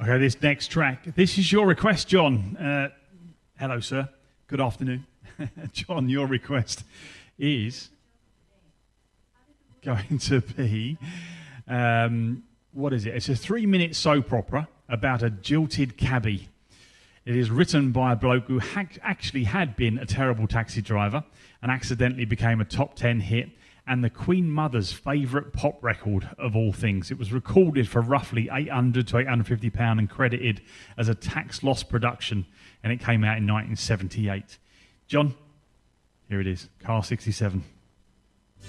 Okay, this next track. This is your request, John. Hello, sir. Good afternoon. John, your request is going to be, what is it? It's a 3-minute soap opera about a jilted cabbie. It is written by a bloke who actually had been a terrible taxi driver and accidentally became a top 10 hit and the Queen Mother's favourite pop record of all things. It was recorded for roughly £800 to £850 and credited as a tax loss production, and it came out in 1978. John, here it is, Car 67.